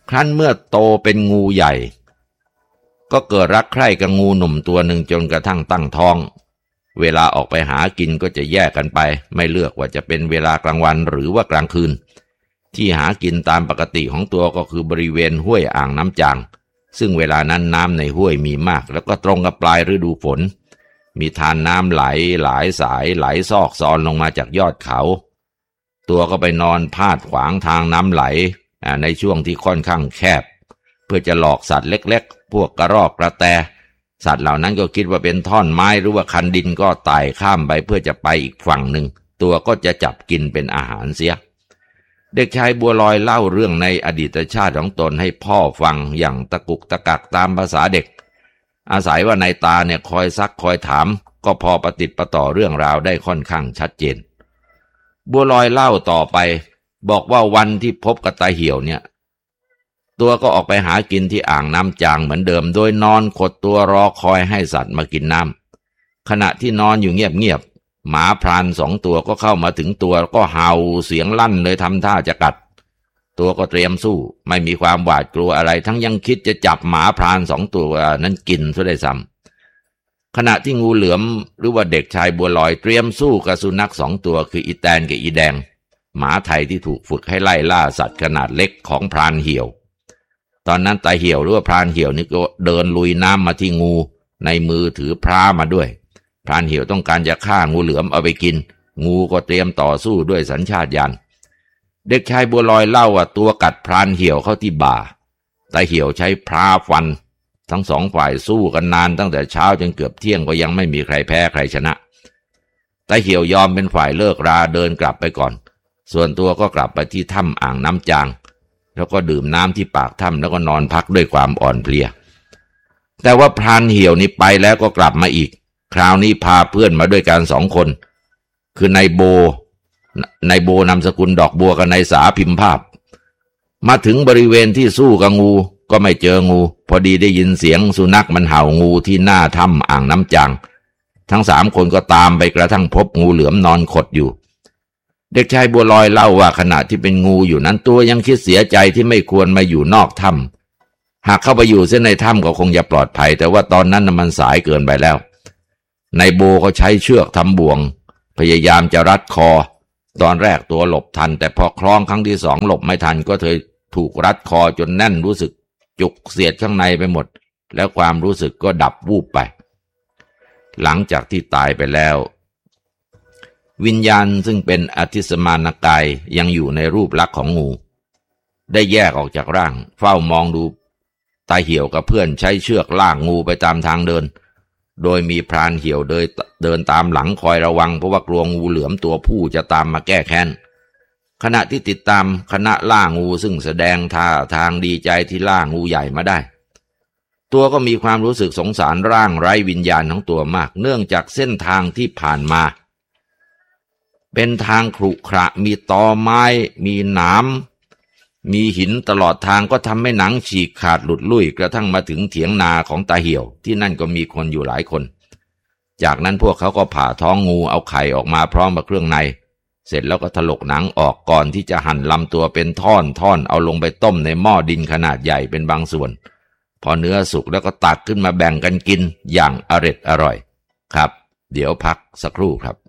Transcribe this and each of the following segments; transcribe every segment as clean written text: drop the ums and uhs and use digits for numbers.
ครั้นเมื่อโตเป็นงูใหญ่ก็เกิดรักใคร่กับงูหนุ่มตัวหนึ่งจนกระทั่งตั้งท้องเวลาออกไปหากินก็จะแยกกันไปไม่เลือกว่าจะเป็นเวลากลางวันหรือว่ากลางคืนที่หากินตามปกติของตัวก็คือบริเวณห้วยอ่างน้ำจางซึ่งเวลานั้นน้ำในห้วยมีมากแล้วก็ตรงกับปลายฤดูฝนมีทานน้ำไหลหลายสายไหลซอกซอนลงมาจากยอดเขาตัวก็ไปนอนพาดขวางทางน้ำไหลในช่วงที่ค่อนข้างแคบเพื่อจะหลอกสัตว์เล็กๆพวกกระรอกกระแตสัตว์เหล่านั้นก็คิดว่าเป็นท่อนไม้หรือว่าคันดินก็ไต่ข้ามไปเพื่อจะไปอีกฝั่งหนึ่งตัวก็จะจับกินเป็นอาหารเสียเด็กชายบัวลอยเล่าเรื่องในอดีตชาติของตนให้พ่อฟังอย่างตะกุกตะกักตามภาษาเด็กอาศัยว่านายตาเนี่ยคอยซักคอยถามก็พอประติดประต่อเรื่องราวได้ค่อนข้างชัดเจนบัวลอยเล่าต่อไปบอกว่าวันที่พบกับตาเหี่ยวเนี่ยตัวก็ออกไปหากินที่อ่างน้ำจางเหมือนเดิมโดยนอนขดตัวรอคอยให้สัตว์มากินน้ำขณะที่นอนอยู่เงียบหมาพราน2 ตัวก็เข้ามาถึงตัวก็เห่าเสียงลั่นเลยทำท่าจะกัดตัวก็เตรียมสู้ไม่มีความหวาดกลัวอะไรทั้งยังคิดจะจับหมาพราน2 ตัวนั้นกินซะได้ซ้ำขณะที่งูเหลือมหรือว่าเด็กชายบัวลอยเตรียมสู้กับสุนัข2 ตัวคืออีแตนกับอีแดงหมาไทยที่ถูกฝึกให้ไล่ล่าสัตว์ขนาดเล็กของพรานเหี่ยวตอนนั้นตาเหี่ยวหรือว่าพรานเหี่ยวนี่ก็เดินลุยน้ำมาที่งูในมือถือพร้ามาด้วยพรานเหี่ยวต้องการจะฆ่างูเหลือมเอาไปกินงูก็เตรียมต่อสู้ด้วยสัญชาตญาณเด็กชายบัวลอยเล่าว่าตัวกัดพรานเหี่ยวเข้าที่บ่าตาเหี่ยวใช้พร้าฟันทั้ง2 ฝ่ายสู้กันนานตั้งแต่เช้าจนเกือบเที่ยงก็ยังไม่มีใครแพ้ใครชนะตาเหี่ยวยอมเป็นฝ่ายเลิกราเดินกลับไปก่อนส่วนตัวก็กลับไปที่ถ้ำอ่างน้ำจางแล้วก็ดื่มน้ำที่ปากถ้ำแล้วก็นอนพักด้วยความอ่อนเพลียแต่ว่าพรานเหี่ยวนี่ไปแล้วก็กลับมาอีกคราวนี้พาเพื่อนมาด้วยกัน2 คนคือนายโบนามสกุลดอกบัวกับนายสาพิมพ์ภาพมาถึงบริเวณที่สู้กับงูก็ไม่เจองูพอดีได้ยินเสียงสุนัขมันเห่างูที่หน้าถ้ำอ่างน้ำจางทั้ง3 คนก็ตามไปกระทั่งพบงูเหลือมนอนขดอยู่เด็กชายบัวลอยเล่าว่าขณะที่เป็นงูอยู่นั้นตัวยังคิดเสียใจที่ไม่ควรมาอยู่นอกถ้ำหากเข้าไปอยู่เส้นในถ้ำก็คงจะปลอดภัยแต่ว่าตอนนั้นมันสายเกินไปแล้วนายโบเขาใช้เชือกทำบ่วงพยายามจะรัดคอตอนแรกตัวหลบทันแต่พอคล้องครั้งที่2หลบไม่ทันก็ถูกรัดคอจนแน่นรู้สึกจุกเสียดข้างในไปหมดแล้วความรู้สึกก็ดับวูบไปหลังจากที่ตายไปแล้ววิญญาณซึ่งเป็นอธิสมานกายยังอยู่ในรูปลักษณ์ของงูได้แยกออกจากร่างเฝ้ามองดูตาเหี่ยวกับเพื่อนใช้เชือกลากงูไปตามทางเดินโดยมีพรานเหี่ยวเดินตามหลังคอยระวังเพราะว่ากลัวงูเหลือมตัวผู้จะตามมาแก้แค้นขณะที่ติดตามคณะล่างูซึ่งแสดงท่าทางดีใจที่ล่างูใหญ่มาได้ตัวก็มีความรู้สึกสงสารร่างไร้วิญญาณของตัวมากเนื่องจากเส้นทางที่ผ่านมาเป็นทางขรุขระมีตอไม้มีหนามมีหินตลอดทางก็ทำให้หนังฉีกขาดหลุดลุ่ยกระทั่งมาถึงเถียงนาของตาเหี่ยวที่นั่นก็มีคนอยู่หลายคนจากนั้นพวกเขาก็ผ่าท้องงูเอาไข่ออกมาพร้อมกับเครื่องในเสร็จแล้วก็ถลกหนังออกก่อนที่จะหั่นลำตัวเป็นท่อนเอาลงไปต้มในหม้อดินขนาดใหญ่เป็นบางส่วนพอเนื้อสุกแล้วก็ตักขึ้นมาแบ่งกันกินอย่างอร่อยครับเดี๋ยวพักสักครู่ครับ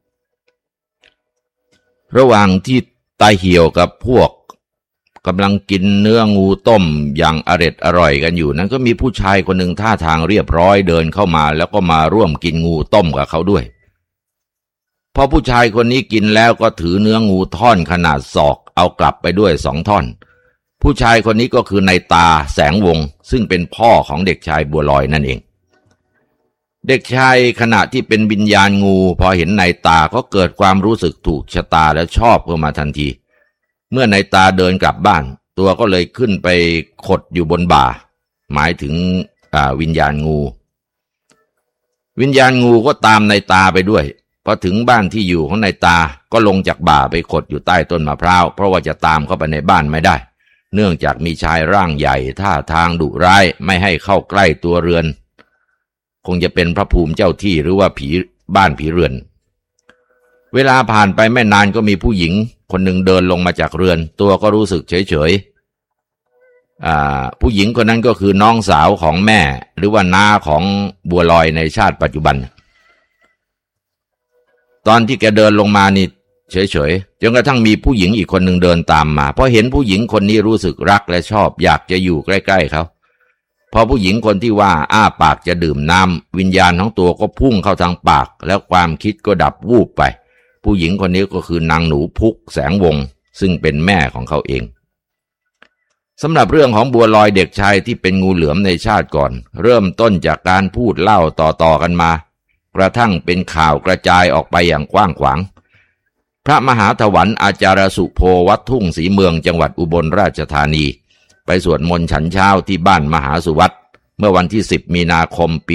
ระหว่างที่ตาเหี่ยวกับพวกกำลังกินเนื้องูต้มอย่างอร่อยกันอยู่นั้นก็มีผู้ชายคนหนึ่งท่าทางเรียบร้อยเดินเข้ามาแล้วก็มาร่วมกินงูต้มกับเขาด้วยพอผู้ชายคนนี้กินแล้วก็ถือเนื้องูท่อนขนาดศอกเอากลับไปด้วย2 ท่อนผู้ชายคนนี้ก็คือนายตาแสงวงซึ่งเป็นพ่อของเด็กชายบัวลอยนั่นเองเด็กชายขณะที่เป็นวิญญาณงูพอเห็นนายตาก็เกิดความรู้สึกถูกชะตาและชอบเข้ามาทันทีเมื่อนายตาเดินกลับบ้านตัวก็เลยขึ้นไปขดอยู่บนบ่าหมายถึงวิญญาณงูก็ตามนายตาไปด้วยพอถึงบ้านที่อยู่ของนายตาก็ลงจากบ่าไปขดอยู่ใต้ต้นมะพร้าวเพราะว่าจะตามเข้าไปในบ้านไม่ได้เนื่องจากมีชายร่างใหญ่ท่าทางดุร้ายไม่ให้เข้าใกล้ตัวเรือนคงจะเป็นพระภูมิเจ้าที่หรือว่าผีบ้านผีเรือนเวลาผ่านไปไม่นานก็มีผู้หญิงคนหนึ่งเดินลงมาจากเรือนตัวก็รู้สึกเฉยผู้หญิงคนนั้นก็คือน้องสาวของแม่หรือว่าน้าของบัวลอยในชาติปัจจุบันตอนที่แกเดินลงมานี่เฉยๆจนกระทั่งมีผู้หญิงอีกคนหนึ่งเดินตามมาพอเห็นผู้หญิงคนนี้รู้สึกรักและชอบอยากจะอยู่ใกล้ๆเขาพอผู้หญิงคนที่ว่าอ้าปากจะดื่มน้ำวิญญาณของตัวก็พุ่งเข้าทางปากแล้วความคิดก็ดับวูบไปผู้หญิงคนนี้ก็คือนางหนูพุกแสงวงศ์ซึ่งเป็นแม่ของเขาเองสำหรับเรื่องของบัวลอยเด็กชายที่เป็นงูเหลือมในชาติก่อนเริ่มต้นจากการพูดเล่าต่อๆกันมากระทั่งเป็นข่าวกระจายออกไปอย่างกว้างขวางพระมหาถวันอาจารย์สุโภวัดทุ่งศรีเมืองจังหวัดอุบลราชธานีไปสวดมนต์ฉันเช้าที่บ้านมหาสุวัตเมื่อวันที่10 มีนาคมปี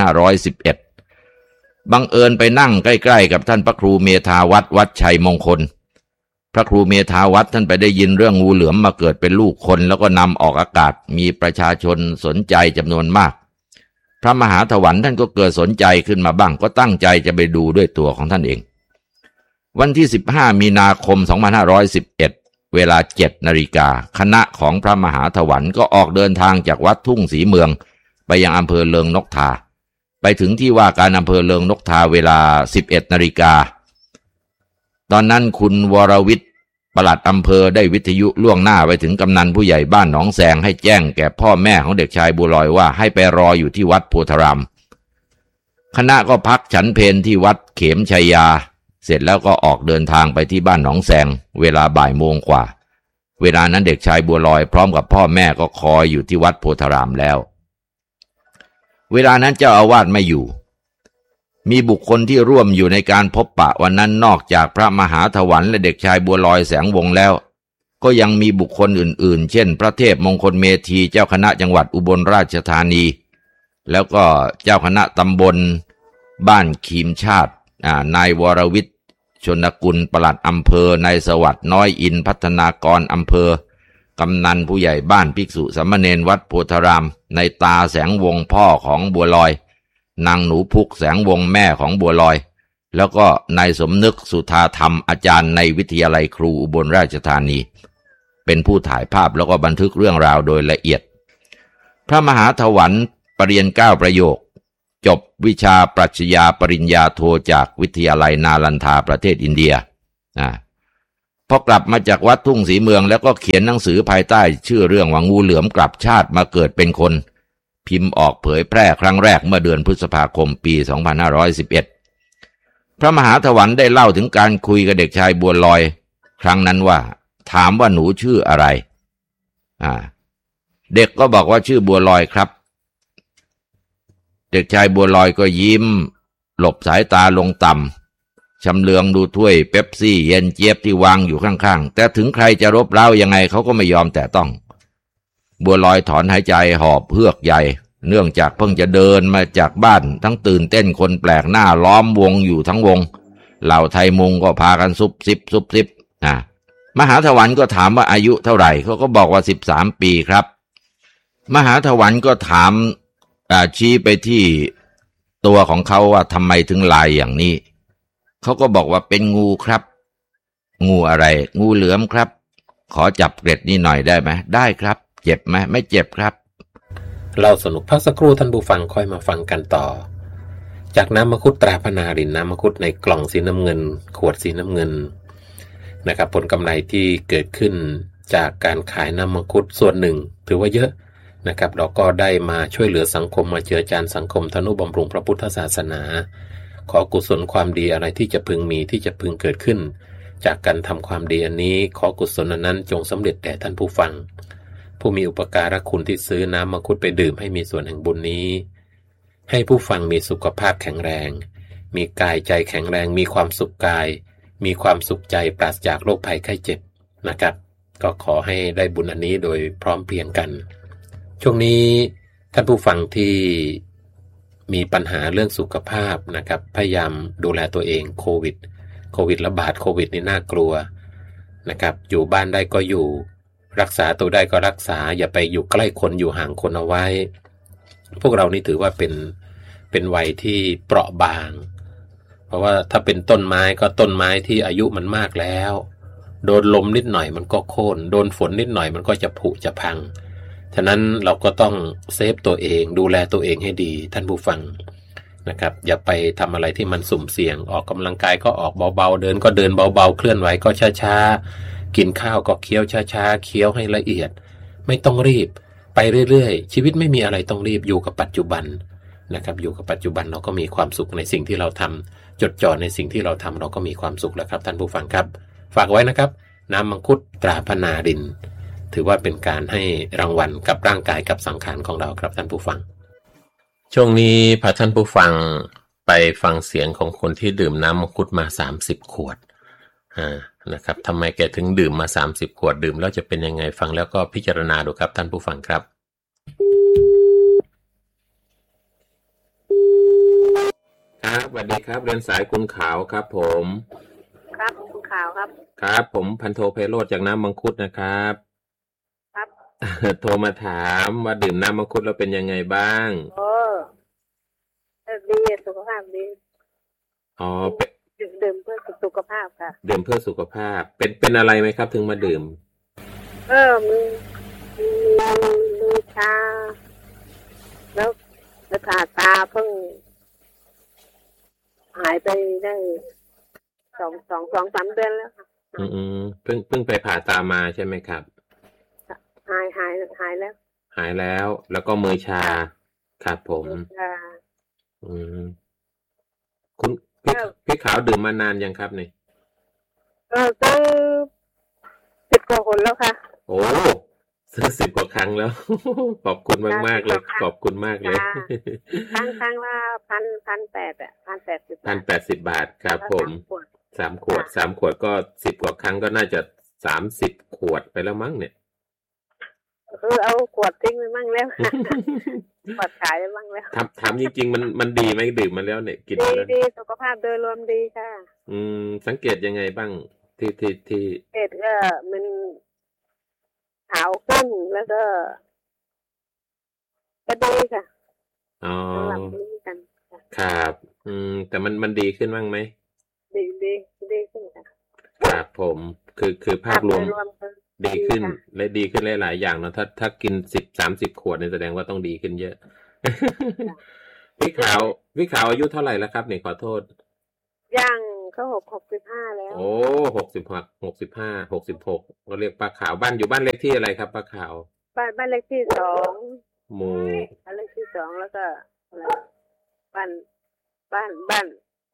2511บังเอิญไปนั่งใกล้ๆกับท่านพระครูเมธาวัดวัดชัยมงคลพระครูเมธาวัดท่านไปได้ยินเรื่องงูเหลือมมาเกิดเป็นลูกคนแล้วก็นำออกอากาศมีประชาชนสนใจจำนวนมากพระมหาถวันท่านก็เกิดสนใจขึ้นมาบ้างก็ตั้งใจจะไปดูด้วยตัวของท่านเองวันที่15 มีนาคม 2511เวลา 7 นาฬิกาคณะของพระมหาถวันก็ออกเดินทางจากวัดทุ่งศรีเมืองไปยังอำเภอเลิงนกทาไปถึงที่ว่าการอำเภอเลิงนกทาเวลา 11 นาฬิกาตอนนั้นคุณวรวิทย์ปลัดอำเภอได้วิทยุล่วงหน้าไปถึงกำนันผู้ใหญ่บ้านหนองแสงให้แจ้งแก่พ่อแม่ของเด็กชายบัวลอยว่าให้ไปรออยู่ที่วัดโพธารามคณะก็พักฉันเพลที่วัดเขมชัยยาเสร็จแล้วก็ออกเดินทางไปที่บ้านหนองแสงเวลาบ่ายโมงกว่าเวลานั้นเด็กชายบัวลอยพร้อมกับพ่อแม่ก็คอยอยู่ที่วัดโพธารามแล้วเวลานั้นเจ้าอาวาสไม่อยู่มีบุคคลที่ร่วมอยู่ในการพบปะวันนั้นนอกจากพระมหาถวันและเด็กชายบัวลอยแสงวงศ์แล้วก็ยังมีบุคคลอื่นๆเช่นพระเทพมงคลเมธีเจ้าคณะจังหวัดอุบลราชธานีแล้วก็เจ้าคณะตำบลบ้านขีมชาตินายวรวิทย์ชนกุลปลัดอำเภอนายสวัสดิ์น้อยอินพัฒนากรอำเภอกำนันผู้ใหญ่บ้านภิกษุสามเณรวัดโพธารามในตาแสงวงศ์พ่อของบัวลอยนางหนูพุกแสงวงศ์แม่ของบัวลอยแล้วก็นายสมนึกสุธาธรรมอาจารย์ในวิทยาลัยครูอุบลราชธานีเป็นผู้ถ่ายภาพแล้วก็บันทึกเรื่องราวโดยละเอียดพระมหาถวันปรริญญา9 ประโยคจบวิชาปรัชญาปริญญาโทจากวิทยาลัยนาลันทาประเทศอินเดียพอกลับมาจากวัดทุ่งศรีเมืองแล้วก็เขียนหนังสือภายใต้ชื่อเรื่องว่างูเหลือมกลับชาติมาเกิดเป็นคนพิมพ์ออกเผยแพร่ครั้งแรกเมื่อเดือนพฤษภาคมปี 2511พระมหาถวันได้เล่าถึงการคุยกับเด็กชายบัวลอยครั้งนั้นว่าถามว่าหนูชื่ออะไรเด็กก็บอกว่าชื่อบัวลอยครับเด็กชายบัวลอยก็ยิ้มหลบสายตาลงต่ำชำเลืองดูถ้วยเป๊ปซี่เย็นเจี๊ยบที่วางอยู่ข้างๆแต่ถึงใครจะรบเร้ายังไงเขาก็ไม่ยอมแตะต้องบัวลอยถอนหายใจหอบเฮือกใหญ่เนื่องจากเพิ่งจะเดินมาจากบ้านทั้งตื่นเต้นคนแปลกหน้าล้อมวงอยู่ทั้งวงเหล่าไทยมุงก็พากันซุบซิบมหาถวันก็ถามว่าอายุเท่าไหร่เขาก็บอกว่า13 ปีครับมหาถวันก็ถามชี้ไปที่ตัวของเขาว่าทำไมถึงลายอย่างนี้เขาก็บอกว่าเป็นงูครับงูอะไรงูเหลือมครับขอจับเกร็ดนี่หน่อยได้ไหมได้ครับเจ็บไหมไม่เจ็บครับเราสนุกพักสักครู่ท่านผู้ฟังค่อยมาฟังกันต่อจากน้ำมังคุดตราพนารินน้ำมังคุดในกล่องสีน้ำเงินขวดสีน้ำเงินนะครับผลกำไรที่เกิดขึ้นจากการขายน้ำมังคุดส่วนหนึ่งถือว่าเยอะนะครับเราก็ได้มาช่วยเหลือสังคมมาเจือจานสังคมทนุบำรุงพระพุทธศาสนาขอกุศลความดีอะไรที่จะพึงมีที่จะพึงเกิดขึ้นจากการทำความดีอันนี้ขอกุศลนั้นจงสำเร็จแด่ท่านผู้ฟังผู้มีอุปการะคุณที่ซื้อน้ำมังคุดไปดื่มให้มีส่วนแห่งบุญนี้ให้ผู้ฟังมีสุขภาพแข็งแรงมีกายใจแข็งแรงมีความสุขกายมีความสุขใจปราศจากโรคภัยไข้เจ็บนะครับก็ขอให้ได้บุญอันนี้โดยพร้อมเพรียงกันช่วงนี้ท่านผู้ฟังที่มีปัญหาเรื่องสุขภาพนะครับพยายามดูแลตัวเองโควิดระบาดโควิดนี่น่ากลัวนะครับอยู่บ้านได้ก็อยู่รักษาตัวได้ก็รักษาอย่าไปอยู่ใกล้คนอยู่ห่างคนเอาไว้พวกเรานี่ถือว่าเป็นวัยที่เปราะบางเพราะว่าถ้าเป็นต้นไม้ก็ต้นไม้ที่อายุมันมากแล้วโดนลมนิดหน่อยมันก็โค่นโดนฝนนิดหน่อยมันก็จะผุจะพังฉะนั้นเราก็ต้องเซฟตัวเองดูแลตัวเองให้ดีท่านผู้ฟังนะครับอย่าไปทำอะไรที่มันสุ่มเสี่ยงออกกำลังกายก็ออกเบาๆเดินก็เดินเบาๆเคลื่อนไหวก็ช้าๆกินข้าวก็เคี้ยวช้าๆเคี้ยวให้ละเอียดไม่ต้องรีบไปเรื่อยๆชีวิตไม่มีอะไรต้องรีบอยู่กับปัจจุบันนะครับอยู่กับปัจจุบันเราก็มีความสุขในสิ่งที่เราทำจดจ่อในสิ่งที่เราทำเราก็มีความสุขแล้วครับท่านผู้ฟังครับฝากไว้นะครับน้ำมังคุดตราพนารินถือว่าเป็นการให้รางวัลกับร่างกายกับสังขารของเราครับท่านผู้ฟังช่วงนี้พาท่านผู้ฟังไปฟังเสียงของคนที่ดื่มน้ำมังคุดมา30ขวดนะครับทำไมแกถึงดื่มมา30ขวดดื่มแล้วจะเป็นยังไงฟังแล้วก็พิจารณาดูครับท่านผู้ฟังครับครับสวัสดีครับเรียนสายคุณขาวครับผมครับคุณขาวครับครับผมพันโทไพโรจน์จากน้ำมังคุดนะครับครับโทรมาถามว่าดื่มน้ำมังคุดแล้วเป็นยังไงบ้างดีสุขภาพดีอ๋อดื่มเพื่อสุขภาพค่ะดื่มเพื่อสุขภาพเป็นอะไรไหมครับถึงมาดื่มมือชาแล้วผ่าตาเพิ่งหายไปได้2-3 เดือนแล้วค่ะเพิ่งไปผ่าตามาใช่ไหมครับหายแล้วหายแล้วก็มือชาครับผมคุณพี่ขาวดื่มมานานยังครับนี่ซื้อ10 กว่าคนแล้วค่ะโอ้ซื้อ10 กว่าครั้งแล้วขอบคุณมากๆเลยขอบคุณมากเลยครั้งละ1,800 1,080 บาทครับผม3 ขวดก็10 กว่าครั้งก็น่าจะ30 ขวดไปแล้วมั้งเนี่ยเอาขวดทิ้งไปมั่งแล้วขวดขายไปมั่งแล้วถามจริงๆมันดีไหมดื่มมาแล้วเนี่ยกินแล้วดีสุขภาพโดยรวมดีค่ะสังเกตยังไงบ้างที่สังเกตก็มันขาวขึ้นแล้วก็ดีค่ะอ๋อครับแต่มันดีขึ้นบ้างไหมดีขึ้นค่ะครับผมคือภาพรวมดีขึ้นและดีขึ้นหลายๆอย่างเนาะถ้ากิน30 ขวดเนี่ยแสดงว่าต้องดีขึ้นเยอะพี่ขาวอายุเท่าไหร่แล้วครับเนี่ยขอโทษย่างเขา65แล้วโอ้66ก็เรียกป้าขาวบ้านอยู่บ้านเลขที่อะไรครับป้าขาวบ้านเลขที่2หมู่บ้านเลขที่2แล้วก็อะไรบ้าน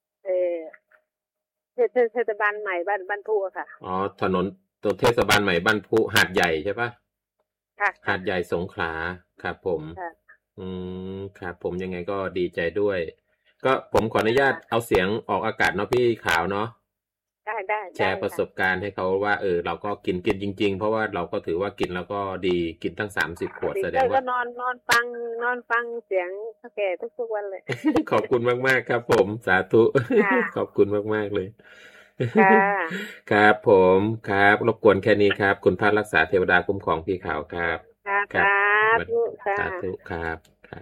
เทศบาลใหม่บ้านพุค่ะอ๋อถนนตัวเทศบาลใหม่บ้านพุหาดใหญ่ใช่ปะค่ะหาดใหญ่สงขลาครับผมครับผมยังไงก็ดีใจด้วยก็ผมขออนุญาตเอาเสียงออกอากาศเนาะพี่ขาวเนาะได้แชร์ประสบการณ์ให้เขาว่าเราก็กินจริงๆเพราะว่าเราก็ถือว่ากินแล้วก็ดีกินตั้ง30 ขวดแสดงว่าก็นอนฟังเสียงเฒ่าแก่ทุกวันเลยขอบคุณมากๆครับผมสาธุขอบคุณมากๆเลยครับผมครับรบกวนแค่นี้ครับคุณพระรักษาเทวดาคุ้มครองพี่ขาวครับครับสาธุครับ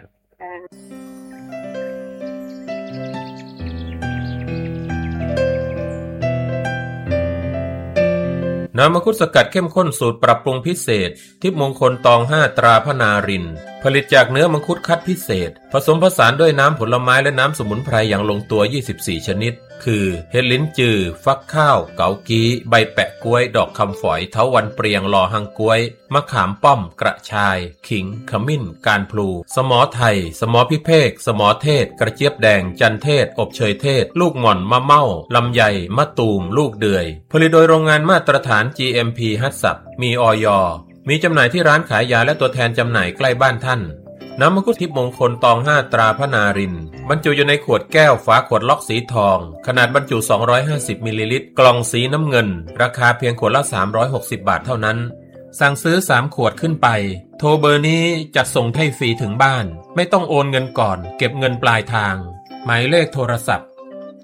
น้ำมังคุดสกัดเข้มข้นสูตรปรับปรุงพิเศษทิพย์มงคลตอง5ตราพนารินผลิตจากเนื้อมังคุดคัดพิเศษผสมผสานด้วยน้ำผลไม้และน้ำสมุนไพรอย่างลงตัว24ชนิดคือเห็ดลิ้นจือฟักข้าวเกากี้ใบแปะกล้วยดอกคำฝอยเถาวัลย์เปรียงลอหังกล้วยมะขามป้อมกระชายขิงขมิ้นการพลูสมอไทยสมอพิเภกสมอเทศกระเจี๊ยบแดงจันเทศอบเชยเทศลูกหม่อนมะเม่าลำไยมะตูมลูกเดือยผลิตโดยโรงงานมาตรฐาน GMP ฮัตสับมีอย.มีจำหน่ายที่ร้านขายยาและตัวแทนจำหน่ายใกล้บ้านท่านน้ำมังคุดทิพย์มงคลตอง5ตราพนารินบรรจุอยู่ในขวดแก้วฝาขวดล็อกสีทองขนาดบรรจุ250มิลลิลิตรกล่องสีน้ำเงินราคาเพียงขวดละ360 บาทเท่านั้นสั่งซื้อ3 ขวดขึ้นไปโทรเบอร์นี้จัดส่งให้ฟรีถึงบ้านไม่ต้องโอนเงินก่อนเก็บเงินปลายทางหมายเลขโทรศัพท์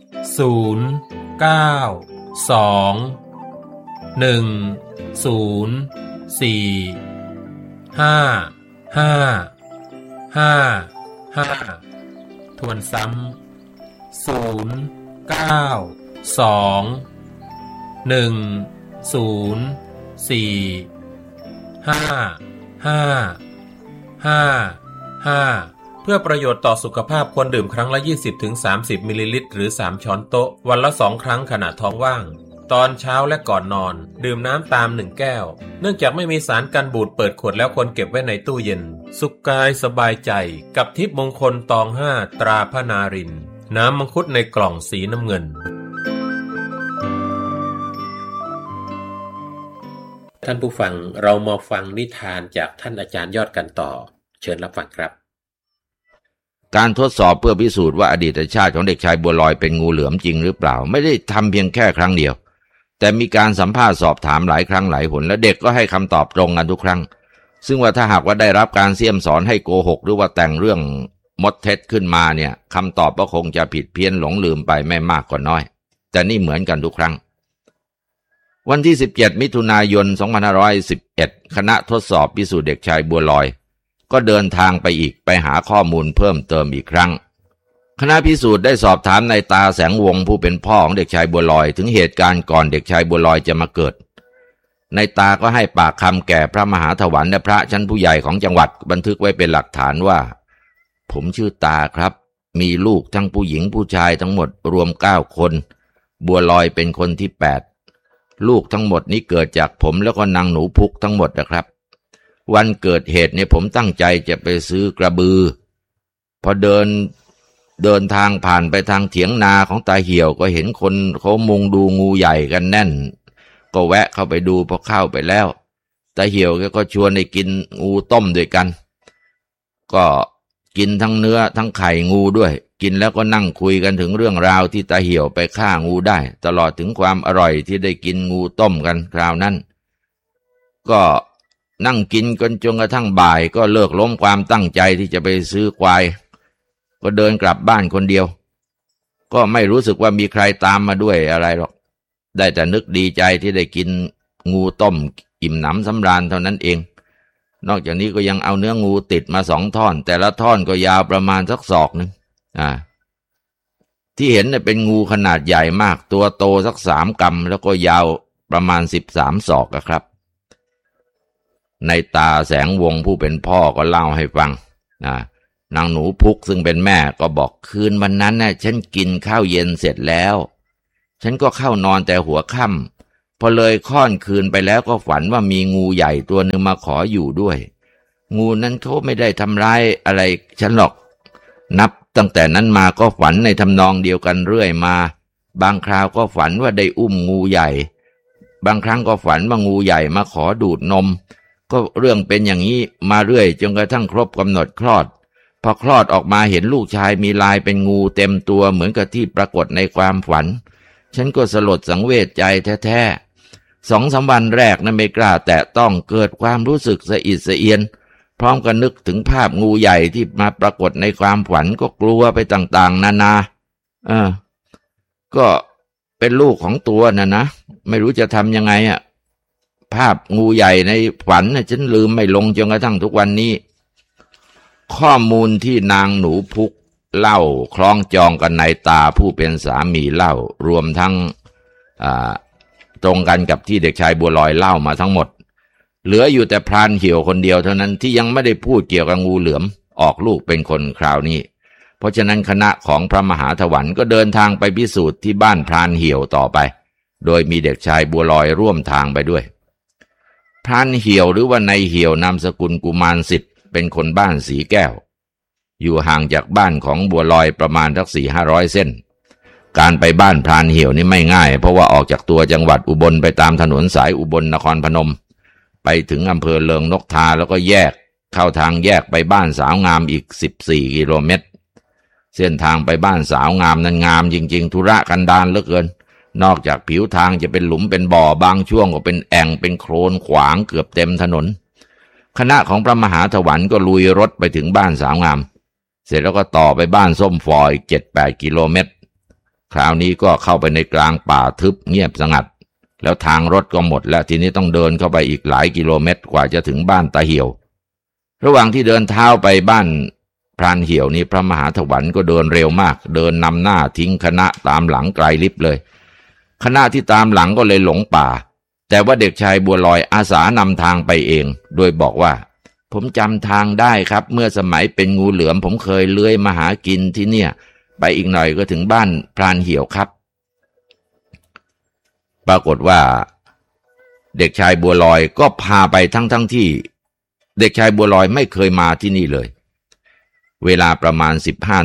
092-104-5555ทวนซ้ำ092-104-5555 5 เพื่อประโยชน์ต่อสุขภาพควรดื่มครั้งละ 20-30 มิลลิลิตรหรือ3ช้อนโต๊ะวันละ2ครั้งขณะท้องว่างตอนเช้าและก่อนนอนดื่มน้ำตาม1แก้วเนื่องจากไม่มีสารกันบูดเปิดขวดแล้วควรเก็บไว้ในตู้เย็นสุขกายสบายใจกับทิพย์มงคลตอง5ตราพระนารินทร์น้ำมังคุดในกล่องสีน้ำเงินท่านผู้ฟังเรามาฟังนิทานจากท่านอาจารย์ยอดกันต่อเชิญรับฟังครับการทดสอบเพื่อพิสูจน์ว่าอดีตชาติของเด็กชายบัวลอยเป็นงูเหลือมจริงหรือเปล่าไม่ได้ทำเพียงแค่ครั้งเดียวแต่มีการสัมภาษณ์สอบถามหลายครั้งหลายหนและเด็กก็ให้คำตอบตรงกันทุกครั้งซึ่งว่าถ้าหากว่าได้รับการเสี่ยมสอนให้โกหกหรือว่าแต่งเรื่องมดเท็จขึ้นมาเนี่ยคำตอบก็คงจะผิดเพี้ยนหลงลืมไปไม่มากก็น้อยแต่นี่เหมือนกันทุกครั้งวันที่17มิถุนายน2511คณะทดสอบพิสูจน์เด็กชายบัวลอยก็เดินทางไปอีกไปหาข้อมูลเพิ่มเติมอีกครั้งคณะพิสูจน์ได้สอบถามนายตาแสงวงผู้เป็นพ่อของเด็กชายบัวลอยถึงเหตุการณ์ก่อนเด็กชายบัวลอยจะมาเกิดนายตาก็ให้ปากคำแก่พระมหาถวันและพระชั้นผู้ใหญ่ของจังหวัดบันทึกไว้เป็นหลักฐานว่าผมชื่อตาครับมีลูกทั้งผู้หญิงผู้ชายทั้งหมดรวม9คนบัวลอยเป็นคนที่8ลูกทั้งหมดนี้เกิดจากผมแล้วก็นางหนูพุกทั้งหมดนะครับวันเกิดเหตุเนี่ยผมตั้งใจจะไปซื้อกระบือพอเดินทางผ่านไปทางเถียงนาของตาเหี่ยวก็เห็นคนเขามุงดูงูใหญ่กันแน่นก็แวะเข้าไปดูพอเข้าไปแล้วตาเหี่ยวก็ชวนให้กินงูต้มด้วยกันก็กินทั้งเนื้อทั้งไข่งูด้วยกินแล้วก็นั่งคุยกันถึงเรื่องราวที่ตาเหี่ยวไปฆ่างูได้ตลอดถึงความอร่อยที่ได้กินงูต้มกันคราวนั้นก็นั่งกินกันจนกระทั่งบ่ายก็เลิกล้มความตั้งใจที่จะไปซื้อควายก็เดินกลับบ้านคนเดียวก็ไม่รู้สึกว่ามีใครตามมาด้วยอะไรหรอกได้แต่นึกดีใจที่ได้กินงูต้มอิ่มหนำสำราญเท่านั้นเองนอกจากนี้ก็ยังเอาเนื้องูติดมา2 ท่อนแต่ละท่อนก็ยาวประมาณสักศอกนึงที่เห็นเนี่ยเป็นงูขนาดใหญ่มากตัวโตสัก3 กำแล้วก็ยาวประมาณ13 ศอกครับในตาแสงวงผู้เป็นพ่อก็เล่าให้ฟังนางหนูพุกซึ่งเป็นแม่ก็บอกคืนวันนั้นน่ะฉันกินข้าวเย็นเสร็จแล้วฉันก็เข้านอนแต่หัวค่ำพอเลยค่อนคืนไปแล้วก็ฝันว่ามีงูใหญ่ตัวหนึ่งมาขออยู่ด้วยงูนั้นเขาไม่ได้ทำร้ายอะไรฉันหรอกนับตั้งแต่นั้นมาก็ฝันในทำนองเดียวกันเรื่อยมาบางคราวก็ฝันว่าได้อุ้มงูใหญ่บางครั้งก็ฝันว่างูใหญ่มาขอดูดนมก็เรื่องเป็นอย่างนี้มาเรื่อยจนกระทั่งครบกำหนดคลอดพอคลอดออกมาเห็นลูกชายมีลายเป็นงูเต็มตัวเหมือนกับที่ปรากฏในความฝันฉันก็สลดสังเวชใจแท้ๆ2-3 วันแรกนั้นไม่กล้าแตะต้องเกิดความรู้สึกสะอิดสะเอียนพร้อมกันนึกถึงภาพงูใหญ่ที่มาปรากฏในความฝันก็กลัวไปต่างๆนานาก็เป็นลูกของตัวนะไม่รู้จะทำยังไงภาพงูใหญ่ในฝันฉันลืมไม่ลงจนกระทั่งทุกวันนี้ข้อมูลที่นางหนูพุกเล่าคล้องจองกันในตาผู้เป็นสามีเล่ารวมทั้งตรงกันกับที่เด็กชายบัวลอยเล่ามาทั้งหมดเหลืออยู่แต่พรานเหี่ยวคนเดียวเท่านั้นที่ยังไม่ได้พูดเกี่ยวกับงูเหลือมออกลูกเป็นคนคราวนี้เพราะฉะนั้นคณะของพระมหาถวันก็เดินทางไปพิสูจน์ที่บ้านพรานเหี่ยวต่อไปโดยมีเด็กชายบัวลอยร่วมทางไปด้วยพรานเหี่ยวหรือว่านายเหี่ยวนามสกุลกุมารสิทธิ์เป็นคนบ้านสีแก้วอยู่ห่างจากบ้านของบัวลอยประมาณสัก 400 เส้นการไปบ้านพรานเหี่ยวนี่ไม่ง่ายเพราะว่าออกจากตัวจังหวัดอุบลไปตามถนนสายอุบลนครพนมไปถึงอำเภอเลิงนกทาแล้วก็แยกเข้าทางแยกไปบ้านสาวงามอีก14 กิโลเมตรเส้นทางไปบ้านสาวงามนั้นงามจริงๆธุระกันดารเหลือเกินนอกจากผิวทางจะเป็นหลุมเป็นบ่อบางช่วงก็เป็นแอ่งเป็นโคลนขวางเกือบเต็มถนนคณะของพระมหาถวันก็ลุยรถไปถึงบ้านสาวงามเสร็จแล้วก็ต่อไปบ้านส้มฟอยอีก 7-8 กิโลเมตรคราวนี้ก็เข้าไปในกลางป่าทึบเงียบสงัดแล้วทางรถก็หมดแล้วทีนี้ต้องเดินเข้าไปอีกหลายกิโลเมตรกว่าจะถึงบ้านตาเหี่ยวระหว่างที่เดินเท้าไปบ้านพรานเหี่ยวนี้พระมหาถวันก็เดินเร็วมากเดินนำหน้าทิ้งคณะตามหลังไกลลิบเลยคณะที่ตามหลังก็เลยหลงป่าแต่ว่าเด็กชายบัวลอยอาสานำทางไปเองโดยบอกว่าผมจำทางได้ครับเมื่อสมัยเป็นงูเหลือมผมเคยเลื้อยมาหากินที่เนี่ยไปอีกหน่อยก็ถึงบ้านพรานเหี่ยวครับปรากฏว่าเด็กชายบัวลอยก็พาไปทั้งที่เด็กชายบัวลอยไม่เคยมาที่นี่เลยเวลาประมาณ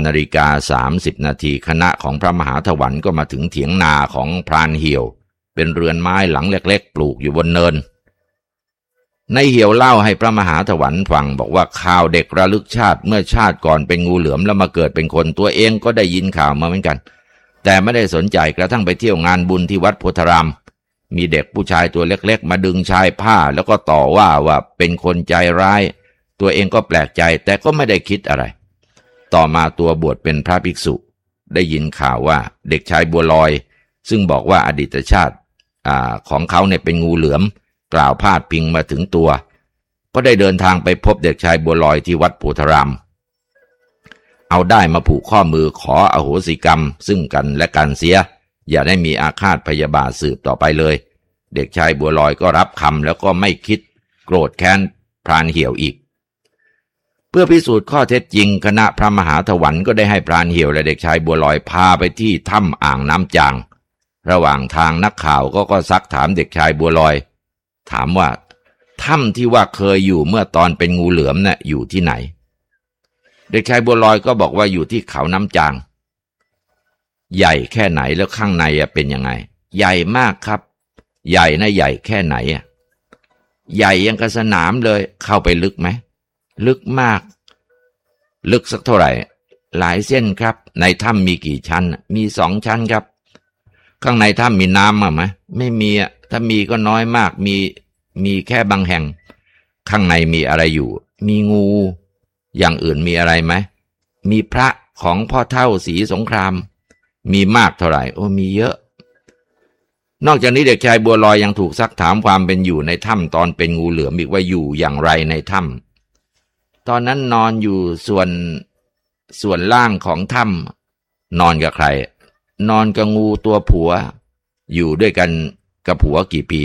15:30 น.คณะของพระมหาถวันก็มาถึงเถียงนาของพรานเหี่ยวเป็นเรือนไม้หลังเล็กๆปลูกอยู่บนเนินในเหี่ยวเล่าให้พระมหาถวันฟังบอกว่าข่าวเด็กระลึกชาติเมื่อชาติก่อนเป็นงูเหลือมแล้วมาเกิดเป็นคนตัวเองก็ได้ยินข่าวมาเหมือนกันแต่ไม่ได้สนใจกระทั่งไปเที่ยวงานบุญที่วัดโพธารามมีเด็กผู้ชายตัวเล็กๆมาดึงชายผ้าแล้วก็ต่อว่าเป็นคนใจร้ายตัวเองก็แปลกใจแต่ก็ไม่ได้คิดอะไรต่อมาตัวบวชเป็นพระภิกษุได้ยินข่าวว่าเด็กชายบัวลอยซึ่งบอกว่าอดีตชาติของเขาเนี่ยเป็นงูเหลือมกล่าวพาดพิงมาถึงตัวก็ได้เดินทางไปพบเด็กชายบัวลอยที่วัดโพธารามเอาได้มาผูกข้อมือขออโหสิกรรมซึ่งกันและกันเสียอย่าได้มีอาฆาตพยาบาทสืบต่อไปเลยเด็กชายบัวลอยก็รับคำแล้วก็ไม่คิดโกรธแค้นพรานเหี่ยวอีกเพื่อพิสูจน์ข้อเท็จจริงคณะพระมหาถวันก็ได้ให้พรานเหี่ยวและเด็กชายบัวลอยพาไปที่ถ้ำอ่างน้ำจางระหว่างทางนักข่าวก็ซักถามเด็กชายบัวลอยถามว่าถ้ำที่ว่าเคยอยู่เมื่อตอนเป็นงูเหลือมน่ะอยู่ที่ไหนเด็กชายบัวลอยก็บอกว่าอยู่ที่เขาน้ำจางใหญ่แค่ไหนแล้วข้างในเป็นยังไงใหญ่มากครับใหญ่นะใหญ่แค่ไหนใหญ่ยังกับสนามเลยเข้าไปลึกไหมลึกมากลึกสักเท่าไหร่หลายเส้นครับในถ้ำมีกี่ชั้นมี2 ชั้นครับข้างในถ้ำมีน้ำไหมไม่มีถ้ามีก็น้อยมากมีแค่บางแห่งข้างในมีอะไรอยู่มีงูอย่างอื่นมีอะไรไหมมีพระของพ่อเฒ่าศรีสงครามมีมากเท่าไหร่มีเยอะนอกจากนี้เด็กชายบัวลอยยังถูกซักถามความเป็นอยู่ในถ้ำตอนเป็นงูเหลือมอีกว่าอยู่อย่างไรในถ้ำตอนนั้นนอนอยู่ส่วนล่างของถ้ำนอนกับใครนอนกับงูตัวผัวอยู่ด้วยกันกับผัวกี่ปี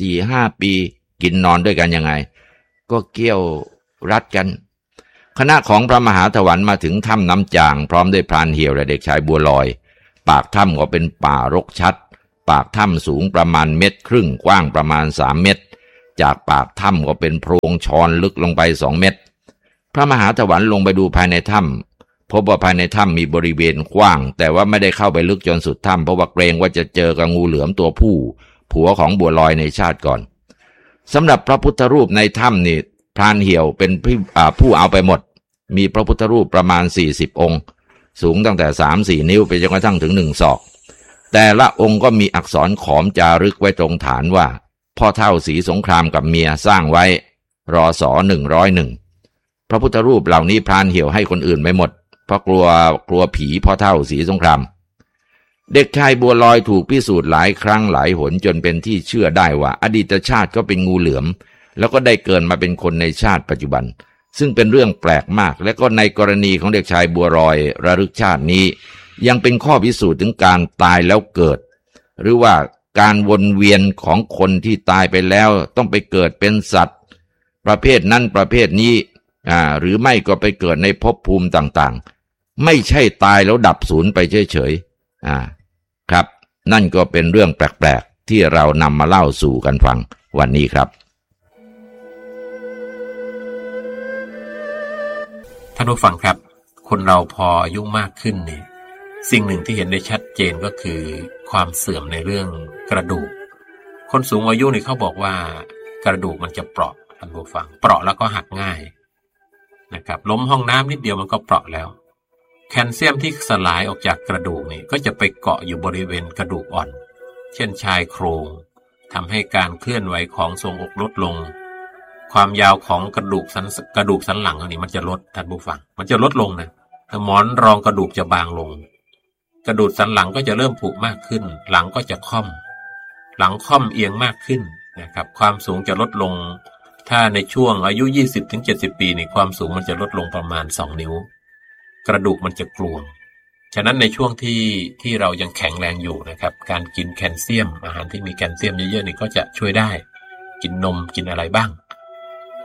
4-5 ปีกินนอนด้วยกันยังไงก็เกี่ยวรัดกันคณะของพระมหาถวันมาถึงถ้ำน้ำจางพร้อมด้วยพรานเหี่ยวและเด็กชายบัวลอยปากถ้ำก็เป็นป่ารกชัดปากถ้ำสูงประมาณ1.5 เมตรกว้างประมาณ3 เมตรจากปากถ้ำก็เป็นโพรงชอนลึกลงไป2 เมตรพระมหาถวันลงไปดูภายในถ้ำพบว่าภายในถ้ำมีบริเวณกว้างแต่ว่าไม่ได้เข้าไปลึกจนสุดถ้ำเพราะว่าเกรงว่าจะเจอกับงูเหลือมตัวผู้ผัวของบัวลอยในชาติก่อนสำหรับพระพุทธรูปในถ้ำนี่พรานเหี่ยวเป็นผู้เอาไปหมดมีพระพุทธรูปประมาณ40 องค์สูงตั้งแต่ 3-4 นิ้วไปจนกระทั่งถึง1 ศอกแต่ละองค์ก็มีอักษรขอมจารึกไว้ตรงฐานว่าพ่อเฒ่าศรีสงครามกับเมียสร้างไว้รศ101พระพุทธรูปเหล่านี้พรานเหี่ยวให้คนอื่นไปหมดเพราะกลัวผีพ่อเฒ่าศรีสงครามเด็กชายบัวลอยถูกพิสูจน์หลายครั้งหลายหนจนเป็นที่เชื่อได้ว่าอดีตชาติก็เป็นงูเหลือมแล้วก็ได้เกิดมาเป็นคนในชาติปัจจุบันซึ่งเป็นเรื่องแปลกมากและก็ในกรณีของเด็กชายบัวลอยระลึกชาตินี้ยังเป็นข้อพิสูจน์ถึงการตายแล้วเกิดหรือว่าการวนเวียนของคนที่ตายไปแล้วต้องไปเกิดเป็นสัตว์ประเภทนั้นประเภทนี้หรือไม่ก็ไปเกิดในภพภูมิต่างๆไม่ใช่ตายแล้วดับสูญไปเฉยๆครับนั่นก็เป็นเรื่องแปลกๆที่เรานำมาเล่าสู่กันฟังวันนี้ครับท่านผู้ฟังครับคนเราพออายุมากขึ้นนี่สิ่งหนึ่งที่เห็นได้ชัดเจนก็คือความเสื่อมในเรื่องกระดูกคนสูงอายุนี่เขาบอกว่ากระดูกมันจะเปราะท่านผู้ฟังเปราะแล้วก็หักง่ายนะครับล้มห้องน้ำนิดเดียวมันก็เปราะแล้วแคลเซียมที่สลายออกจากกระดูกนี่ก็จะไปเกาะอยู่บริเวณกระดูกอ่อนเช่นชายโครงทำให้การเคลื่อนไหวของทรวงอกลดลงความยาวของกระดูกสันหลังอันนี้มันจะลดท่านผู้ฟังมันจะลดลงนะหมอนรองกระดูกจะบางลงกระดูกสันหลังก็จะเริ่มผุมากขึ้นหลังก็จะค่อมหลังค่อมเอียงมากขึ้นนะครับความสูงจะลดลงถ้าในช่วงอายุ 20-70 ปีนี่ความสูงมันจะลดลงประมาณ2 นิ้วกระดูกมันจะกลวงฉะนั้นในช่วงที่เรายังแข็งแรงอยู่นะครับการกินแคลเซียมอาหารที่มีแคลเซียมเยอะๆนี่ก็จะช่วยได้กินนมกินอะไรบ้าง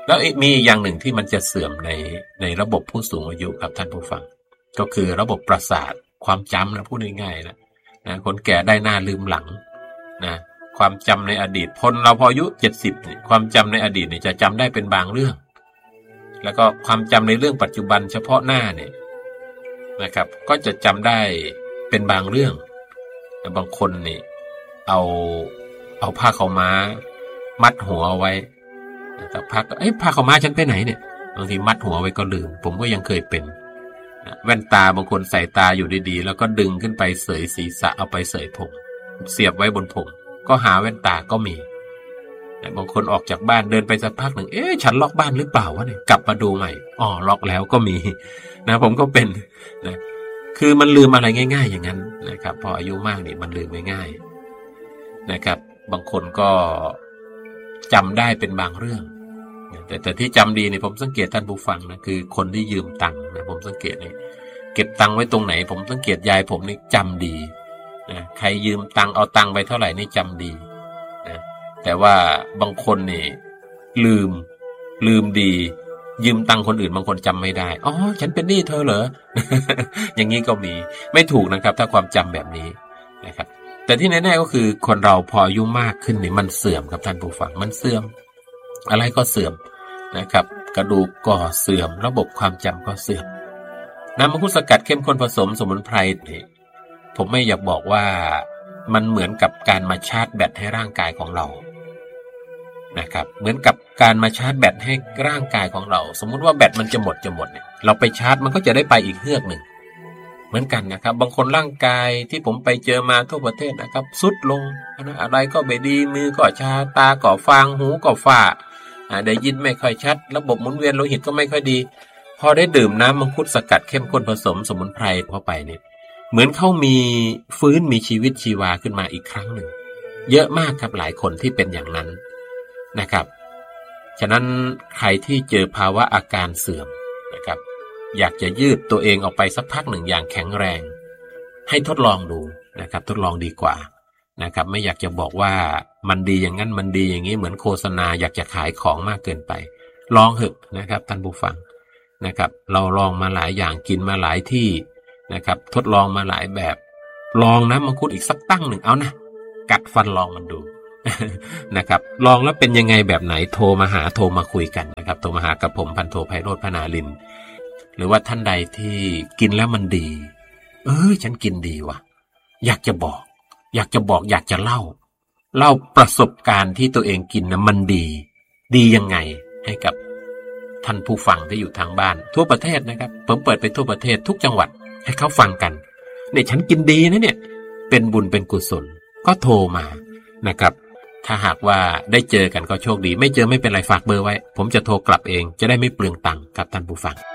แล้วมีอีกอย่างหนึ่งที่มันจะเสื่อมในระบบผู้สูงอายุครับท่านผู้ฟังก็คือระบบประสาทความจำนะพูดง่ายๆนะคนแก่ได้หน้าลืมหลังนะความจำในอดีตคนเราพออายุ70เนี่ยความจำในอดีตเนี่ยจะจำได้เป็นบางเรื่องแล้วก็ความจำในเรื่องปัจจุบันเฉพาะหน้าเนี่ยนะครับก็จะจำได้เป็นบางเรื่องแต่บางคนนี่เอาผ้าขาวม้ามัดหัวเอาไว้สักพักผ้าขาวม้าฉันไปไหนเนี่ยบางทีมัดหัวไว้ก็ลืมผมก็ยังเคยเป็นแว่นตาบางคนใส่ตาอยู่ดีๆแล้วก็ดึงขึ้นไปเสยศีรษะเอาไปเสยผมเสียบไว้บนผมก็หาแว่นตาก็มีบางคนออกจากบ้านเดินไปสักพักหนึ่งฉันล็อกบ้านหรือเปล่าวะเนี่ยกลับมาดูใหม่ล็อกแล้วก็มีนะผมก็เป็นนะคือมันลืมอะไรง่ายๆอย่างนั้นนะครับพออายุมากนี่มันลืมง่ายๆนะครับบางคนก็จำได้เป็นบางเรื่องแต่ที่จำดีเนี่ยผมสังเกตท่านผู้ฟังนะคือคนที่ยืมตังค์นะผมสังเกตเลยเก็บตังค์ไว้ตรงไหนผมสังเกตยายผมนี่จำดีนะใครยืมตังค์เอาตังค์ไปเท่าไหร่นี่จำดีนะแต่ว่าบางคนนี่ลืมดียืมตังค์คนอื่นบางคนจำไม่ได้ฉันเป็นหนี้เธอเหรอ อย่างนี้ก็มีไม่ถูกนะครับถ้าความจำแบบนี้นะครับแต่ที่แน่ๆก็คือคนเราพออายุมากขึ้นนี่มันเสื่อมครับท่านผู้ฟังมันเสื่อมอะไรก็เสื่อมนะครับกระดูกก็เสื่อมระบบความจำก็เสื่อมน้ำมังคุดสกัดเข้มข้นผสมสมุนไพรนี่ผมไม่อยากบอกว่ามันเหมือนกับการมาชาร์จแบตให้ร่างกายของเรานะครับเหมือนกับการมาชาร์จแบตให้ร่างกายของเราสมมุติว่าแบตมันจะหมดเนี่ยเราไปชาร์จมันก็จะได้ไปอีกเฮือกหนึ่งเหมือนกันนะครับบางคนร่างกายที่ผมไปเจอมาทั่วประเทศนะครับทรุดลงอะไรก็ไม่ดีมือก็ชาตาก็ฟางหูก็ฝ้าได้ยินไม่ค่อยชัดระบบหมุนเวียนโลหิตก็ไม่ค่อยดีพอได้ดื่มน้ำมังคุดสกัดเข้มข้นผสมสมุนไพรเข้าไปเนี่ยเหมือนเขามีฟื้นมีชีวิตชีวาขึ้นมาอีกครั้งหนึ่งเยอะมากครับหลายคนที่เป็นอย่างนั้นนะครับฉะนั้นใครที่เจอภาวะอาการเสื่อมนะครับอยากจะยืดตัวเองออกไปสักพักหนึ่งอย่างแข็งแรงให้ทดลองดูนะครับทดลองดีกว่านะครับไม่อยากจะบอกว่ามันดีอย่างนั้นมันดีอย่างนี้เหมือนโฆษณาอยากจะขายของมากเกินไปลองเถอะนะครับท่านผู้ฟังนะครับเราลองมาหลายอย่างกินมาหลายที่นะครับทดลองมาหลายแบบลองนะมังคุดอีกสักตั้งหนึ่งเอานะกัดฟันลองมันดู นะครับลองแล้วเป็นยังไงแบบไหนโทรมาคุยกันนะครับโทรมาหากับผมพันโทไพโรจน์ พนาลินหรือว่าท่านใดที่กินแล้วมันดีฉันกินดีว่ะอยากจะบอกอยากจะเล่าประสบการณ์ที่ตัวเองกินนะมันดียังไงให้กับท่านผู้ฟังที่อยู่ทางบ้านทั่วประเทศนะครับผมเปิดไปทั่วประเทศทุกจังหวัดให้เขาฟังกันเนี่ยฉันกินดีนะเนี่ยเป็นบุญเป็นกุศลก็โทรมานะครับถ้าหากว่าได้เจอกันก็โชคดีไม่เจอไม่เป็นไรฝากเบอร์ไว้ผมจะโทรกลับเองจะได้ไม่เปลืองตังค์ครับท่านผู้ฟัง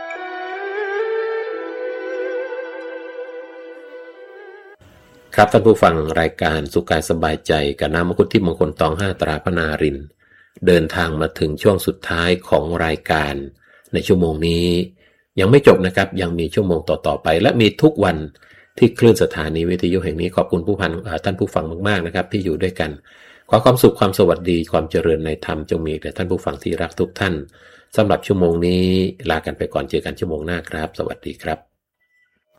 ครับท่านผู้ฟังรายการสุขกายสบายใจกับน้ำมังคุดที่มงคลตอง5ตราพนารินเดินทางมาถึงช่วงสุดท้ายของรายการในชั่วโมงนี้ยังไม่จบนะครับยังมีชั่วโมงต่อไปและมีทุกวันที่คลื่นสถานีวิทยุแห่งนี้ขอบคุณท่านผู้ฟังมากๆนะครับที่อยู่ด้วยกันขอความสุขความสวัสดีความเจริญในธรรมจงมีแด่ท่านผู้ฟังที่รักทุกท่านสำหรับชั่วโมงนี้ลากันไปก่อนเจอกันชั่วโมงหน้าครับสวัสดีครับ